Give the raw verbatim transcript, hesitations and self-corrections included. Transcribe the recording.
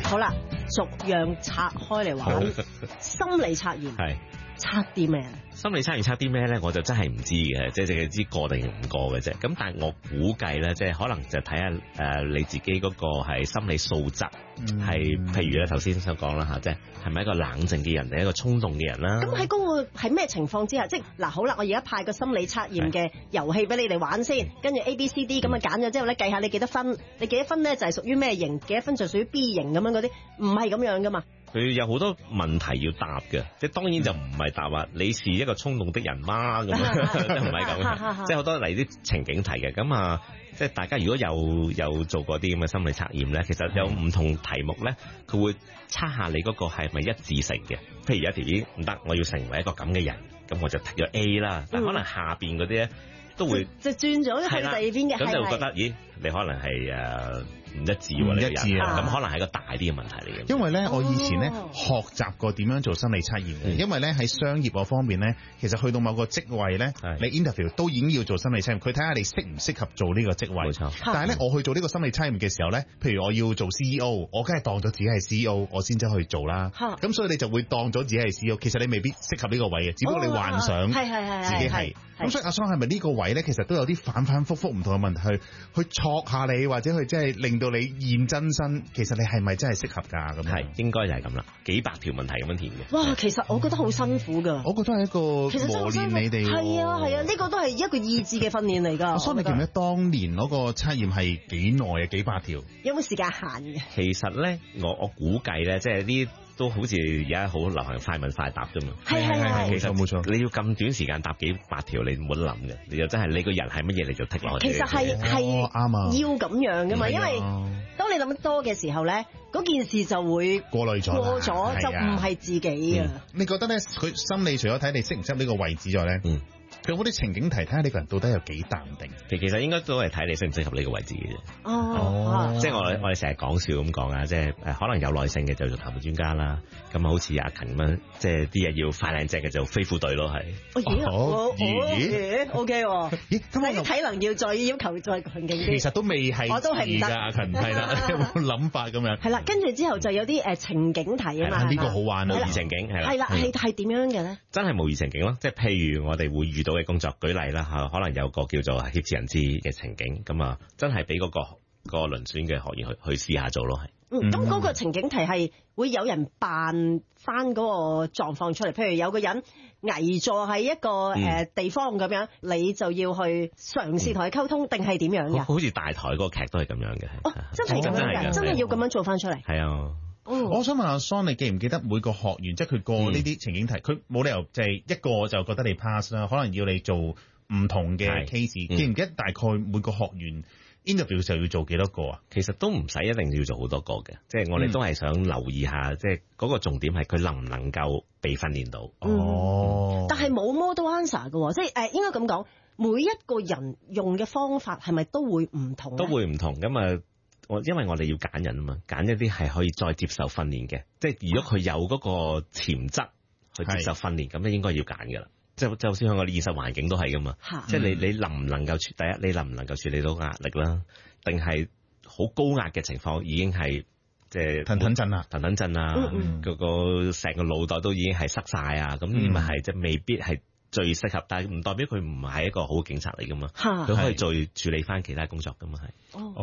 好啦，逐樣拆開嚟玩，心理測驗係測啲咩？ 心理測驗測啲咩咧？我就真係唔知嘅，即係淨係知過定唔過嘅啫。咁但係我估計咧，即係可能就睇下誒你自己嗰個係心理素質，係、嗯、譬如咧頭先所講啦嚇，即係係咪一個冷靜嘅人定一個衝動嘅人啦？ 咁喺嗰個係咩情況之下？即係嗱，好啦，我而家派個心理測驗嘅遊戲俾你哋玩先，跟住 A、B、C、D 咁啊揀咗之後咧，計下你幾多分，你幾多分咧就係屬於咩型，幾多分就屬於 B 型咁樣嗰啲，唔係咁樣噶嘛。 佢有好多問題要答嘅，即係當然就唔係答話你是一個衝動的人嗎咁樣，即係唔係咁，即係好多嚟啲情景題嘅。咁啊，即係大家如果有有做過啲咁嘅心理測驗咧，其實有唔同題目咧，佢會測下你嗰個係咪一致性嘅。譬如有一條咦唔得，我要成為一個咁嘅人，咁我就剔咗 A 啦。但可能下邊嗰啲咧都會就轉咗去第二邊嘅， 咁就覺得咦，你可能係誒。唔一致喎， 唔一致啊！ 咁可能係一個大啲嘅問題嚟嘅。 因為咧，我以前咧學習過點樣做心理測驗嘅。嗯、因為咧喺商業嗰方面咧，其實去到某個職位咧，你 interview 都已經要做心理測驗，佢睇下你適唔適合做呢個職位。冇錯。但係咧，我去做呢個心理測驗嘅時候咧，譬如我要做 C E O，我梗係當咗自己係 C E O，我先至去做啦。咁所以你就會當咗自己係 C E O，其實你未必適合呢個位嘅，只不過你幻想自己係。咁所以阿桑係咪呢個位咧，其實都有啲反反覆覆唔同嘅問題去去戳下你，或者去即係令到你現真身，其實你係咪真係適合㗎？咁係應該就係咁啦，幾百條問題咁樣填嘅。 哇，其實我覺得好辛苦㗎。 我覺得係一個磨練你哋。 係啊係啊，呢個都係一個意志嘅訓練嚟㗎。 阿桑，你記唔記得當年嗰個測驗係幾耐啊？幾百條？ 有冇時間限嘅？ 其實咧，我我估計咧，即係呢。都好似而家好流行快問快答啫嘛， 係係係， 其實冇錯， 你要咁短時間答幾百條，你冇得諗嘅，你就真係你個人係乜嘢你就剔落去。 其實係係啱啊， 要咁樣噶嘛，因為當你諗得多嘅時候咧，嗰件事就會過濾咗， 過咗就唔係自己啊。 你覺得咧，佢心理除咗睇你適唔適合呢個位置之外咧？嗯。佢有冇啲情景題睇下你個人到底有幾淡定？其其實應該都係睇你適唔適合呢個位置嘅啫。 哦， 即係我我哋成日講笑咁講啊，即係誒可能有耐性嘅就做談判專家啦。咁好似阿勤咁樣，即係啲嘢要快靚正嘅就飛虎隊咯，係。 哦，咦，O K 喎。咦，咁我體能要再要求再強勁啲。 其實都未係， 我都係唔得。 阿勤係啦，有冇諗法咁樣？ 係啦，跟住之後就有啲誒情景題啊嘛。 呢個好玩啊！ 模擬情景係啦。 係啦，係係點樣嘅咧？ 真係模擬情景咯，即係譬如我哋會遇到嘅工作，舉例啦嚇，可能有個叫做挾持人質嘅情景，咁啊真係俾嗰個個遴選嘅學員去去試下做咯，係。 嗯，咁嗰個情景題係會有人扮翻嗰個狀況出嚟，譬如有個人危坐喺一個誒地方咁樣，你就要去嘗試同佢溝通，定係點樣嘅？ 好似大台嗰個劇都係咁樣嘅。 哦，真係咁樣嘅，真係要咁樣做翻出嚟。 係啊。 嗯、 我想問阿 Son，你記唔記得每個學員，即係佢過呢啲情景題，佢冇、嗯、理由就係一個就覺得你 pass 啦，可能要你做唔同嘅 case。記唔記得大概每個學員 interview 嘅時候要做幾多個啊？ 其實都唔使一定要做好多個嘅，即係我哋都係想留意下，即係嗰個重點係佢能唔能夠被訓練到。 哦， 但係冇 model answer 嘅，即係誒應該咁講，每一個人用嘅方法係咪都會唔同？ 都會唔同咁啊！我因為我哋要揀人啊嘛，揀一啲係可以再接受訓練嘅，即係如果佢有嗰個潛質去接受訓練，咁咧應該要揀噶啦。即係就算喺我哋現實環境都係噶嘛，嗯、即係你你能唔能夠處第一，你能唔能夠處理到壓力啦？定係好高壓嘅情況已經係即係騰騰震啊， 騰騰震啊，嗰、嗯嗯、個成個腦袋都已經係塞晒啊，咁呢咪係即係未必係最適合，但係唔代表佢唔係一個好警察嚟噶嘛，佢可以再處理翻其他工作噶嘛係。 哦。